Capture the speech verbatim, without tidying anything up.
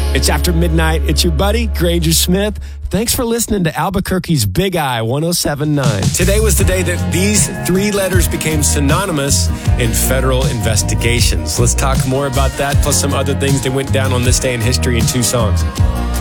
It's after midnight. It's your buddy, Granger Smith. Thanks for listening to Albuquerque's Big I one oh seven point nine. Today was the day that these three letters became synonymous in federal investigations. Let's talk more about that, plus some other things that went down on this day in history in two songs.